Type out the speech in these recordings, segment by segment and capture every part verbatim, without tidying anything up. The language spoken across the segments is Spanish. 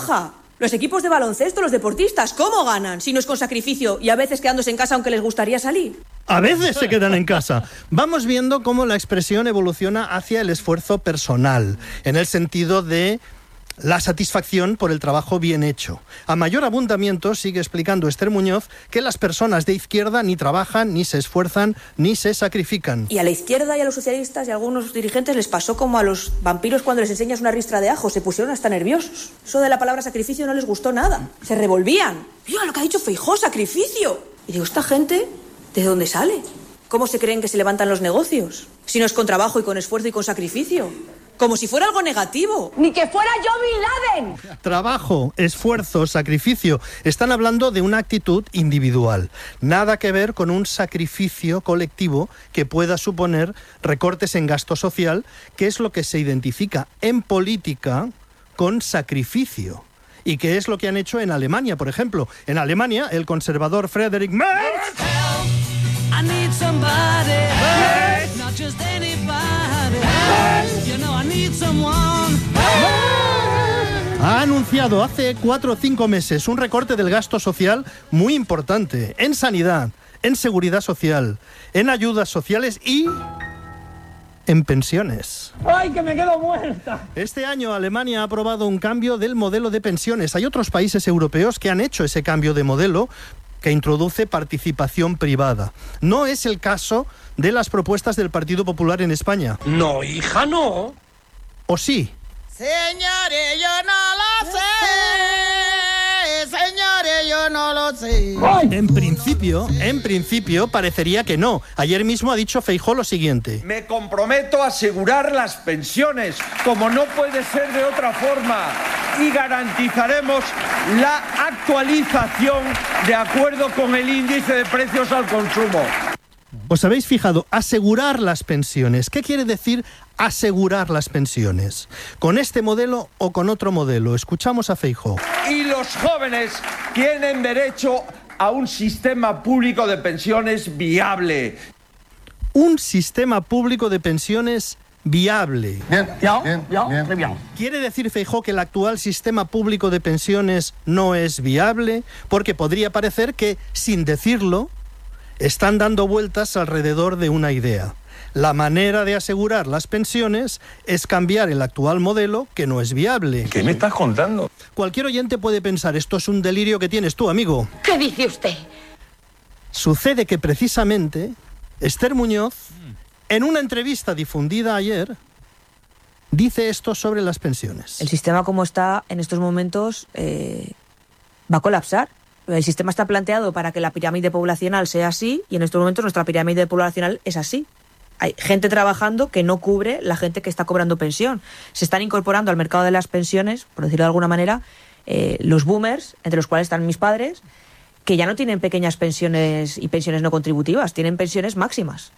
trabaja? Los equipos de baloncesto, los deportistas, ¿cómo ganan? Si no es con sacrificio y a veces quedándose en casa aunque les gustaría salir. A veces se quedan en casa. Vamos viendo cómo la expresión evoluciona hacia el esfuerzo personal, en el sentido de la satisfacción por el trabajo bien hecho. A mayor abundamiento, sigue explicando Esther Muñoz, que las personas de izquierda ni trabajan, ni se esfuerzan, ni se sacrifican. Y a la izquierda y a los socialistas y a algunos dirigentes les pasó como a los vampiros cuando les enseñas una ristra de ajo, se pusieron hasta nerviosos. Eso de la palabra sacrificio no les gustó nada. Se revolvían. Mira lo que ha dicho Feijóo, sacrificio. Y digo, ¿esta gente de dónde sale? ¿Cómo se creen que se levantan los negocios? Si no es con trabajo y con esfuerzo y con sacrificio. Como si fuera algo negativo. ¡Ni que fuera yo Bin Laden! Trabajo, esfuerzo, sacrificio. Están hablando de una actitud individual. Nada que ver con un sacrificio colectivo que pueda suponer recortes en gasto social, que es lo que se identifica en política con sacrificio. Y que es lo que han hecho en Alemania, por ejemplo. En Alemania, el conservador Friedrich Merz... I need somebody, hey. Not just anybody, hey. You know I need someone, hey. Ha anunciado hace cuatro o cinco meses un recorte del gasto social muy importante en sanidad, en seguridad social, en ayudas sociales y en pensiones. ¡Ay, que me quedo muerta! Este año Alemania ha aprobado un cambio del modelo de pensiones. Hay otros países europeos que han hecho ese cambio de modelo, que introduce participación privada. No es el caso de las propuestas del Partido Popular en España. No, hija, no. ¿O sí? Señores, yo no lo sé. Señores, yo no lo sé. En principio, en principio, parecería que no. Ayer mismo ha dicho Feijóo lo siguiente. Me comprometo a asegurar las pensiones, como no puede ser de otra forma, y garantizaremos la actualización de acuerdo con el índice de precios al consumo. ¿Os habéis fijado? Asegurar las pensiones. ¿Qué quiere decir asegurar las pensiones? ¿Con este modelo o con otro modelo? Escuchamos a Feijóo. Y los jóvenes tienen derecho a un sistema público de pensiones viable. Un sistema público de pensiones viable. Bien, bien, bien, bien, bien. ¿Quiere decir Feijóo que el actual sistema público de pensiones no es viable? Porque podría parecer que, sin decirlo, están dando vueltas alrededor de una idea. La manera de asegurar las pensiones es cambiar el actual modelo, que no es viable. ¿Qué me estás contando? Cualquier oyente puede pensar, esto es un delirio que tienes tú, amigo. ¿Qué dice usted? Sucede que precisamente Esther Muñoz, en una entrevista difundida ayer, dice esto sobre las pensiones. El sistema como está en estos momentos eh, va a colapsar. El sistema está planteado para que la pirámide poblacional sea así y en estos momentos nuestra pirámide poblacional es así. Hay gente trabajando que no cubre la gente que está cobrando pensión. Se están incorporando al mercado de las pensiones, por decirlo de alguna manera, eh, los boomers, entre los cuales están mis padres, que ya no tienen pequeñas pensiones y pensiones no contributivas, tienen pensiones máximas.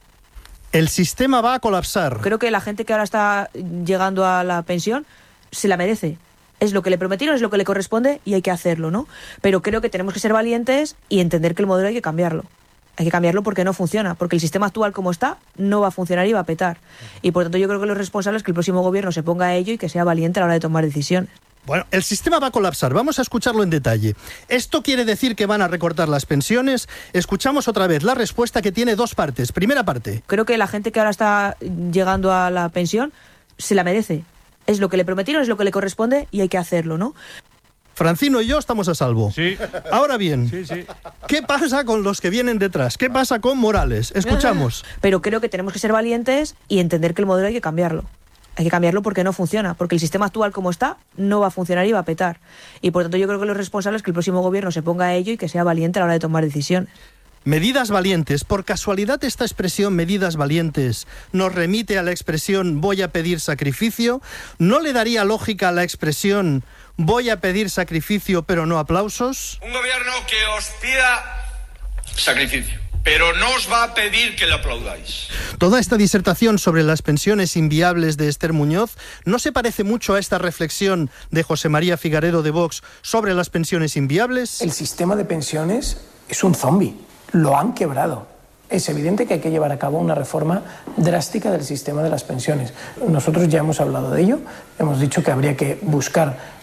El sistema va a colapsar. Creo que la gente que ahora está llegando a la pensión se la merece. Es lo que le prometieron, es lo que le corresponde y hay que hacerlo, ¿no? Pero creo que tenemos que ser valientes y entender que el modelo hay que cambiarlo. Hay que cambiarlo porque no funciona, porque el sistema actual como está no va a funcionar y va a petar. Y por tanto yo creo que lo responsable es que el próximo gobierno se ponga a ello y que sea valiente a la hora de tomar decisiones. Bueno, el sistema va a colapsar. Vamos a escucharlo en detalle. ¿Esto quiere decir que van a recortar las pensiones? Escuchamos otra vez la respuesta, que tiene dos partes. Primera parte. Creo que la gente que ahora está llegando a la pensión se la merece. Es lo que le prometieron, es lo que le corresponde y hay que hacerlo, ¿no? Francino y yo estamos a salvo. Sí. Ahora bien, Sí, sí. ¿qué pasa con los que vienen detrás? ¿Qué pasa con Morales? Escuchamos. Pero creo que tenemos que ser valientes y entender que el modelo hay que cambiarlo. Hay que cambiarlo porque no funciona, porque el sistema actual como está no va a funcionar y va a petar. Y por tanto yo creo que lo responsable es que el próximo gobierno se ponga a ello y que sea valiente a la hora de tomar decisiones. Medidas valientes. Por casualidad, esta expresión medidas valientes nos remite a la expresión voy a pedir sacrificio. ¿No le daría lógica a la expresión voy a pedir sacrificio pero no aplausos? Un gobierno que os pida sacrificio, pero no os va a pedir que le aplaudáis. Toda esta disertación sobre las pensiones inviables de Esther Muñoz no se parece mucho a esta reflexión de José María Figaredo de Vox sobre las pensiones inviables. El sistema de pensiones es un zombi. Lo han quebrado. Es evidente que hay que llevar a cabo una reforma drástica del sistema de las pensiones. Nosotros ya hemos hablado de ello, hemos dicho que habría que buscar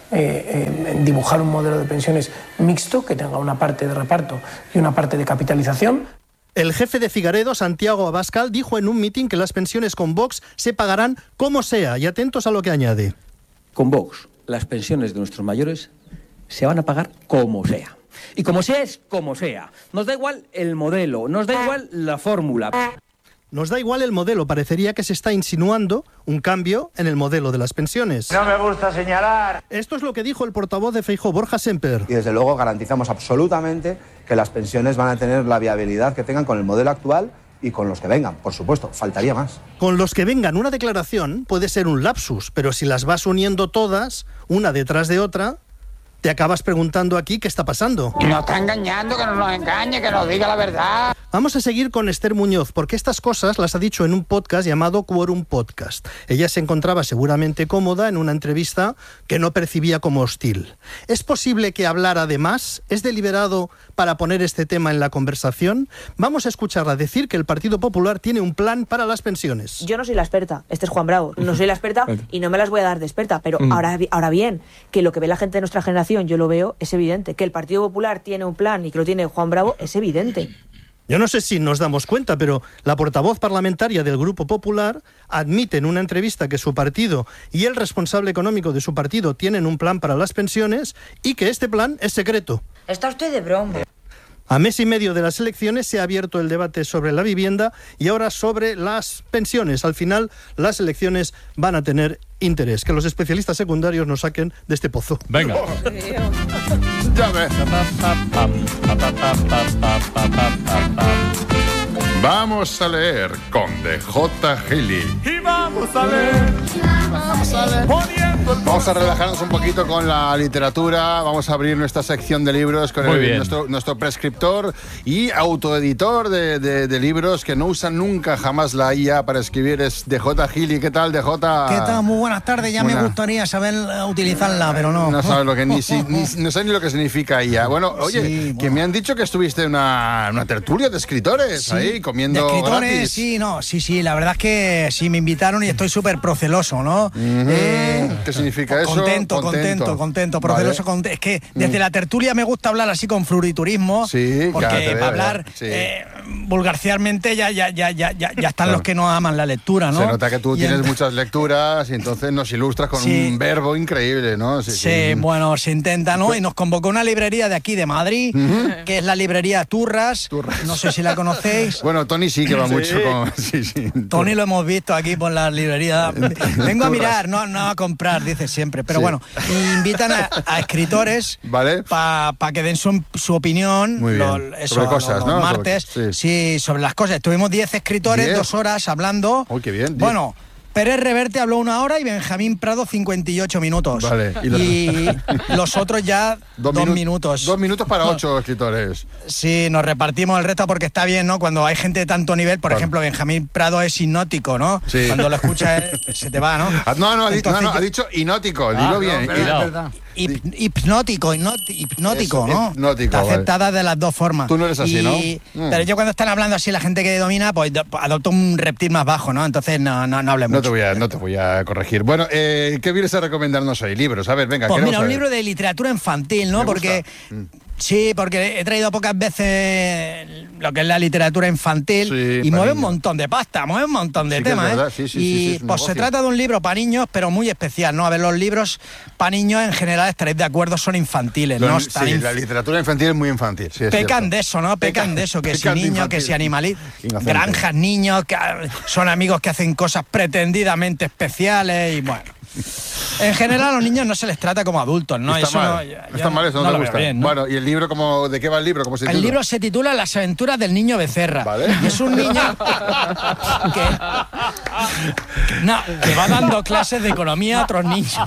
eh, eh, dibujar un modelo de pensiones mixto que tenga una parte de reparto y una parte de capitalización. El jefe de Figaredo, Santiago Abascal, dijo en un mitin que las pensiones con Vox se pagarán como sea. Y atentos a lo que añade. Con Vox, las pensiones de nuestros mayores se van a pagar como sea. Y como sea es como sea. Nos da igual el modelo, nos da igual la fórmula. Nos da igual el modelo, parecería que se está insinuando un cambio en el modelo de las pensiones. No me gusta señalar. Esto es lo que dijo el portavoz de Feijóo, Borja Semper. Y desde luego garantizamos absolutamente que las pensiones van a tener la viabilidad que tengan con el modelo actual y con los que vengan, por supuesto, faltaría más. Con los que vengan, una declaración puede ser un lapsus, pero si las vas uniendo todas, una detrás de otra, te acabas preguntando aquí qué está pasando. Nos está engañando, que no nos engañe, que nos diga la verdad. Vamos a seguir con Esther Muñoz, porque estas cosas las ha dicho en un podcast llamado Quorum Podcast. Ella se encontraba seguramente cómoda en una entrevista que no percibía como hostil. ¿Es posible que hablara de más? ¿Es deliberado para poner este tema en la conversación? Vamos a escucharla decir que el Partido Popular tiene un plan para las pensiones. Yo no soy la experta, este es Juan Bravo, no soy la experta y no me las voy a dar de experta, pero mm. ahora, ahora bien, que lo que ve la gente de nuestra generación, yo lo veo, es evidente. Que el Partido Popular tiene un plan y que lo tiene Juan Bravo, es evidente. Yo no sé si nos damos cuenta, pero la portavoz parlamentaria del Grupo Popular admite en una entrevista que su partido y el responsable económico de su partido tienen un plan para las pensiones y que este plan es secreto. Está usted de broma. A mes y medio de las elecciones se ha abierto el debate sobre la vivienda y ahora sobre las pensiones. Al final, las elecciones van a tener interés. Que los especialistas secundarios nos saquen de este pozo. Venga. Ya ves. Vamos a leer con D J Gili. Y vamos a leer. Vamos a leer. Vamos a relajarnos un poquito con la literatura. Vamos a abrir nuestra sección de libros con el, nuestro, nuestro prescriptor y autoeditor de, de, de libros que no usan nunca jamás la I A para escribir. Es D J Gili. ¿Qué tal, D J? ¿Qué tal? Muy buenas tardes. Ya Buena. me gustaría saber utilizarla, pero no. No sabes lo que ni, si, ni no sé ni lo que significa I A. Bueno, oye, sí, bueno. que me han dicho que estuviste en una, una tertulia de escritores sí. ahí comiendo de escritores, gratis. Sí, no, sí, sí. La verdad es que sí me invitaron y estoy súper proceloso, ¿no? Uh-huh. eh, ¿Qué significa eso? Contento, contento, contento, proceloso. Vale. Contento. Es que desde mm. la tertulia me gusta hablar así con floriturismo. Sí, porque claro, para hablar sí. eh, vulgarciarmente ya, ya, ya, ya, ya, ya están claro. los que no aman la lectura, ¿no? Se nota que tú y tienes el... muchas lecturas y entonces nos ilustras con sí. un verbo increíble, ¿no? Sí, sí, sí, bueno, se intenta, ¿no? Y nos convocó una librería de aquí, de Madrid, uh-huh. que es la librería Turras. Turras. No sé si la conocéis. Bueno, Tony sí que va sí. mucho con... Sí, sí. Tony lo hemos visto aquí por la librería. Vengo a mirar, no, no a comprar, dice siempre. Pero sí. bueno, invitan a, a escritores ¿vale? para pa que den su, su opinión. Muy bien. Lo, eso, sobre cosas, los, ¿no? Los martes, sobre, sí. sí, sobre las cosas. Tuvimos diez escritores, ¿diez? Dos horas hablando. Uy, qué bien. Bueno... Pérez Reverte habló una hora y Benjamín Prado cincuenta y ocho minutos. Vale. Y, los, y los otros ya dos, dos minu- minutos. Dos minutos para no. ocho escritores. Sí, nos repartimos el resto porque está bien, ¿no? Cuando hay gente de tanto nivel, por claro. ejemplo, Benjamín Prado es hipnótico, ¿no? Sí. Cuando lo escuchas se te va, ¿no? Ah, no, no, Entonces, no, no, ha dicho hipnótico, dilo ah, bien. No, es verdad. Hip, hipnótico, hipnótico, Eso, ¿no? Hipnótico, Está aceptada vale. de las dos formas. Tú no eres así, y, ¿no? Pero yo cuando están hablando así, la gente que domina, pues adopto un reptil más bajo, ¿no? Entonces no, no, no hables no mucho. Te voy a, no te voy a corregir. Bueno, eh, ¿qué vienes a recomendarnos hoy? Libros, a ver, venga. Pues mira, saber. un libro de literatura infantil, ¿no? Me Porque... Gusta. Sí, porque he traído pocas veces lo que es la literatura infantil sí, y mueve niños. un montón de pasta, mueve un montón de sí temas, es ¿eh? Sí, sí, y sí, sí, pues se trata de un libro para niños, pero muy especial, ¿no? A ver, los libros para niños en general, estaréis de acuerdo, son infantiles, Los, ¿no? sí, inf- la literatura infantil es muy infantil. Sí, es pecan cierto. de eso, ¿no? Pecan, pecan de eso, que si niños, que si animalitos, granjas, niños, que son amigos que hacen cosas pretendidamente especiales y bueno. En general a los niños no se les trata como adultos, ¿no? Está eso mal, no, ya, está mal, eso no, no te gusta. Bien, ¿no? Bueno, ¿y el libro cómo, de qué va el libro? ¿Cómo se titula? El libro se titula Las aventuras del niño Becerra. ¿Vale? Y es un niño que, no, que va dando clases de economía a otros niños.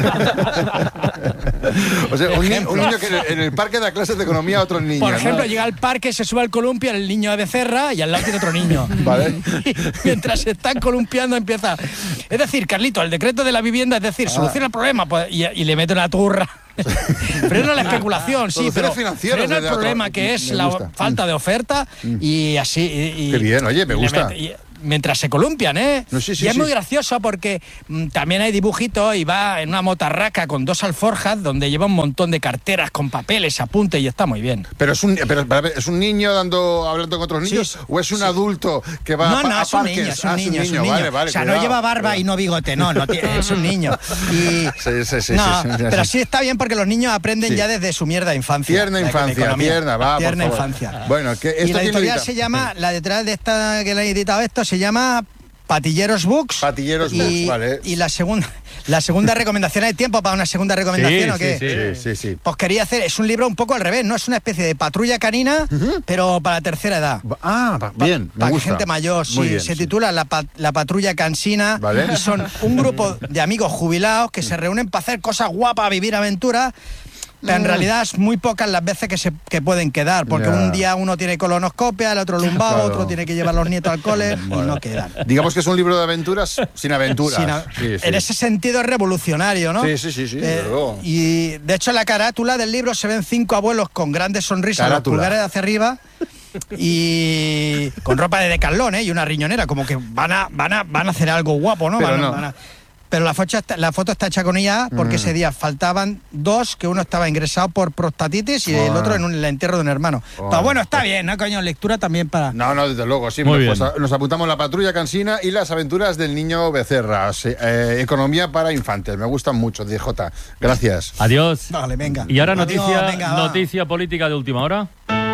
O sea, un, ni, un niño que en el, en el parque da clases de economía a otros niños. Por ejemplo, ¿no? llega al parque, se sube al columpio, el niño de Becerra y al lado tiene otro niño. Vale. Y mientras se están columpiando empieza... Es decir, Carlito, el decreto de la vivienda, es decir, ah. soluciona el problema pues, y, y le mete una turra. Frena la especulación, sí, pero frena el problema que es la falta de oferta y así... Y, Qué bien, oye, me gusta. Mete, y, mientras se columpian, ¿eh? No, sí, sí, y es sí. muy gracioso porque mm, también hay dibujitos y va en una motarraca con dos alforjas donde lleva un montón de carteras con papeles, apuntes y está muy bien. Pero es un, pero, pero, ¿es un niño dando hablando con otros niños Sí, o es un sí. adulto que va no, a, no, a es un parques? niño, es un Ah, niño, es un niño. Vale, vale, o sea, cuidado, no lleva barba cuidado. y no bigote, no, no tiene, es un niño. Y, Sí, sí, sí, no, sí, sí, sí. pero sí está bien porque los niños aprenden Sí. ya desde su mierda infancia. Tierna la infancia, economía. tierna, va, Tierna por favor. infancia. Bueno, que Y esto la tiene editorial edita- se llama, la detrás de esta que le ha editado esto, se llama Patilleros Books. Patilleros y, Books, vale. Y la segunda, la segunda recomendación, ¿hay tiempo para una segunda recomendación Sí, o qué? sí, sí, sí, sí. Pues quería hacer, es un libro un poco al revés, ¿no? Es una especie de patrulla canina, pero para la tercera edad. Ah, pa- bien, me Para gusta. gente mayor, Muy sí. bien, Se sí. titula la, pa- la Patrulla Cansina. Vale. Y son un grupo de amigos jubilados que se reúnen para hacer cosas guapas, vivir aventuras. Pero en Mm. realidad es muy pocas las veces que se que pueden quedar, porque Ya. un día uno tiene colonoscopia, el otro lumbago, Claro. otro tiene que llevar a los nietos al cole y no quedan. Digamos que es un libro de aventuras sin aventuras. Sin a- Sí, sí. En ese sentido es revolucionario, ¿no? Sí, sí, sí, sí, desde luego. Y de hecho en la carátula del libro se ven cinco abuelos con grandes sonrisas, los Carátula. pulgares hacia arriba y con ropa de Decathlon, ¿eh? Y una riñonera, como que van a van a van a hacer algo guapo, ¿no? Pero Van a- no. van a- pero la foto, está, la foto está hecha con I A porque Mm. ese día faltaban dos, que uno estaba ingresado por prostatitis y el Ah. otro en un, el entierro de un hermano. Ah. Pero bueno, está bien, ¿no, coño? Lectura también para... No, no, desde luego, sí. Muy Pues bien. a- nos apuntamos la Patrulla Cansina y las aventuras del niño Becerra. Sí, eh, economía para infantes. Me gustan mucho, D J. Gracias. Adiós. Vale, venga. Y ahora Adiós, noticia, venga, va. noticia política de última hora.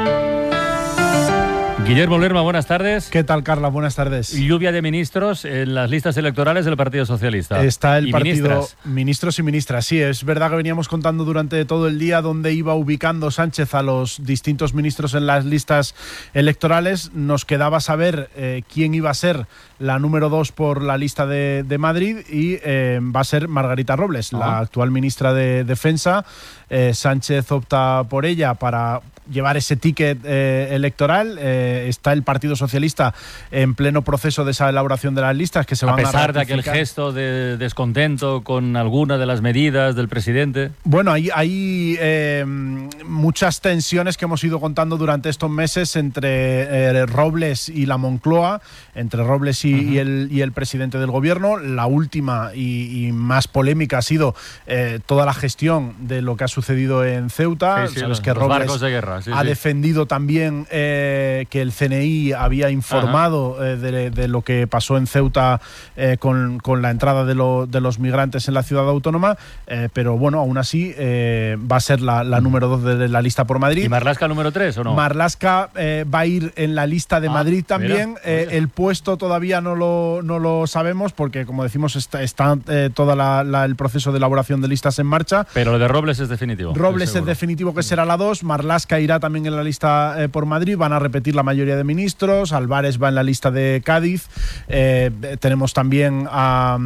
Guillermo Lerma, buenas tardes. ¿Qué tal, Carla? Buenas tardes. Lluvia de ministros en las listas electorales del Partido Socialista. Está el Y partido ministras. ministros y ministras. Sí, es verdad que veníamos contando durante todo el día dónde iba ubicando Sánchez a los distintos ministros en las listas electorales. Nos quedaba saber eh, quién iba a ser la número dos por la lista de, de Madrid y eh, va a ser Margarita Robles, Ah. la actual ministra de Defensa. Eh, Sánchez opta por ella para llevar ese ticket eh, electoral. Eh, está el Partido Socialista en pleno proceso de esa elaboración de las listas que se A van a pesar de aquel ratificar. gesto de descontento con alguna de las medidas del presidente. Bueno, hay, hay eh, muchas tensiones que hemos ido contando durante estos meses entre eh, Robles y la Moncloa, entre Robles y, uh-huh. y, el, y el presidente del gobierno. La última y, y más polémica ha sido eh, toda la gestión de lo que ha sucedido en Ceuta. Sí, sí, Sabes los, que los Robles barcos de guerra. Sí, ha sí. defendido también eh, que el C N I había informado eh, de, de lo que pasó en Ceuta eh, con, con la entrada de, lo, de los migrantes en la ciudad autónoma, eh, pero bueno, aún así eh, va a ser la, la número dos de la lista por Madrid. ¿Y Marlaska número tres o no? Marlaska eh, va a ir en la lista de Ah, Madrid también. mira, Eh, el puesto todavía no lo, no lo sabemos porque, como decimos, está, está eh, todo el proceso de elaboración de listas en marcha. Pero lo de Robles es definitivo. Robles es seguro. definitivo que será la dos. Marlaska irá también en la lista eh, por Madrid. Van a repetir la mayoría de ministros. Álvarez va en la lista de Cádiz. Eh, tenemos también a,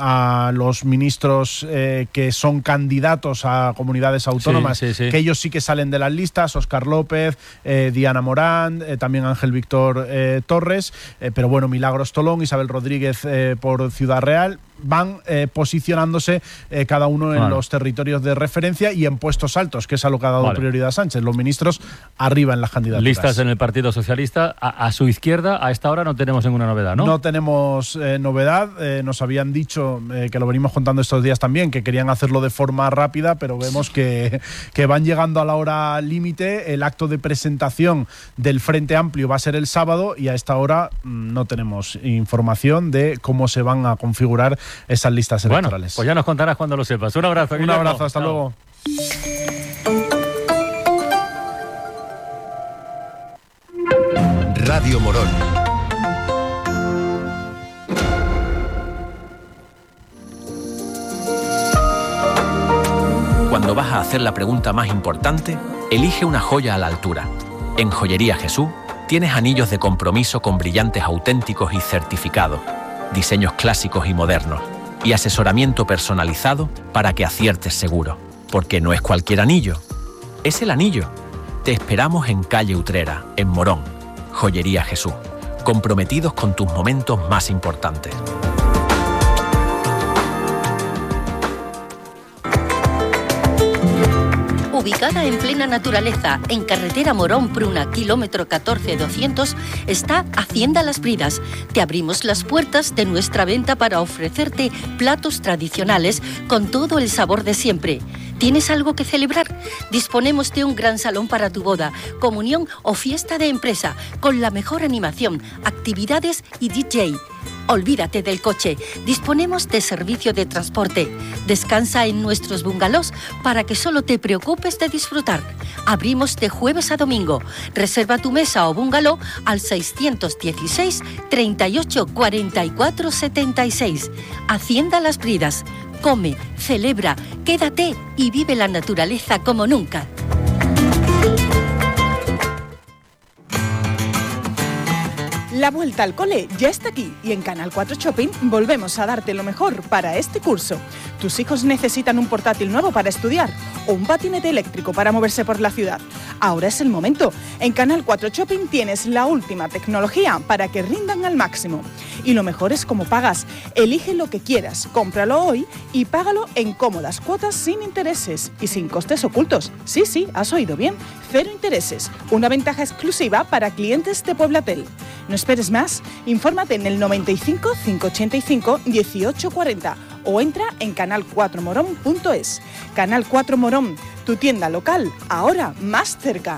a los ministros eh, que son candidatos a comunidades autónomas, Sí, sí, sí. que ellos sí que salen de las listas. Óscar López, eh, Diana Morán, eh, también Ángel Víctor eh, Torres. Eh, pero bueno, Milagros Tolón, Isabel Rodríguez eh, por Ciudad Real. Van eh, posicionándose eh, cada uno en Vale. los territorios de referencia y en puestos altos, que es a lo que ha dado Vale. prioridad Sánchez. Los ministros arriba en las candidaturas. Listas en el Partido Socialista. A, a su izquierda, a esta hora no tenemos ninguna novedad, ¿no? No tenemos eh, novedad. Eh, nos habían dicho, eh, que lo venimos contando estos días también, que querían hacerlo de forma rápida, pero vemos que, que van llegando a la hora límite. El acto de presentación del Frente Amplio va a ser el sábado y a esta hora mm, no tenemos información de cómo se van a configurar esas listas Bueno, electorales. pues ya nos contarás cuando lo sepas. Un abrazo, Un Guillermo. abrazo, hasta Chao. luego. Radio Morón. Cuando vas a hacer la pregunta más importante, elige una joya a la altura. En Joyería Jesús tienes anillos de compromiso con brillantes auténticos y certificados, diseños clásicos y modernos, y asesoramiento personalizado para que aciertes seguro. Porque no es cualquier anillo, es el anillo. Te esperamos en calle Utrera, en Morón. Joyería Jesús, comprometidos con tus momentos más importantes. Ubicada en plena naturaleza, en carretera Morón-Pruna, kilómetro catorce doscientos, está Hacienda Las Bridas. Te abrimos las puertas de nuestra venta para ofrecerte platos tradicionales con todo el sabor de siempre. ¿Tienes algo que celebrar? Disponemos de un gran salón para tu boda, comunión o fiesta de empresa, con la mejor animación, actividades y D J. Olvídate del coche, disponemos de servicio de transporte. Descansa en nuestros bungalows para que solo te preocupes de disfrutar. Abrimos de jueves a domingo. Reserva tu mesa o bungalow al seiscientos dieciséis, treinta y ocho, cuarenta y cuatro, setenta y seis. Hacienda Las Bridas. Come, celebra, quédate y vive la naturaleza como nunca. La vuelta al cole ya está aquí y en Canal cuatro Shopping volvemos a darte lo mejor para este curso. ¿Tus hijos necesitan un portátil nuevo para estudiar o un patinete eléctrico para moverse por la ciudad? Ahora es el momento. En Canal cuatro Shopping tienes la última tecnología para que rindan al máximo. Y lo mejor es cómo pagas. Elige lo que quieras, cómpralo hoy y págalo en cómodas cuotas sin intereses y sin costes ocultos. Sí, sí, has oído bien. Cero intereses. Una ventaja exclusiva para clientes de Pueblatel. No esperes más. Infórmate en el noventa y cinco, cinco ochenta y cinco, dieciocho cuarenta o entra en canal cuatro morón punto es. Canal cuatro Morón, tu tienda local, ahora más cerca.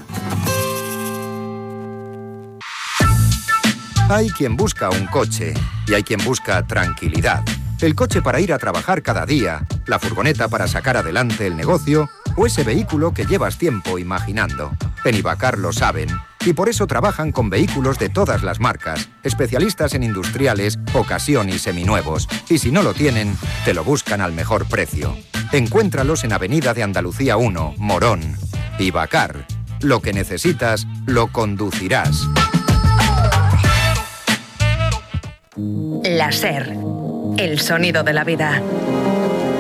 Hay quien busca un coche y hay quien busca tranquilidad. El coche para ir a trabajar cada día, la furgoneta para sacar adelante el negocio o ese vehículo que llevas tiempo imaginando. En Ibacar lo saben y por eso trabajan con vehículos de todas las marcas, especialistas en industriales, ocasión y seminuevos. Y si no lo tienen, te lo buscan al mejor precio. Encuéntralos en Avenida de Andalucía uno, Morón. Ibacar. Lo que necesitas, lo conducirás. La SER. El sonido de la vida.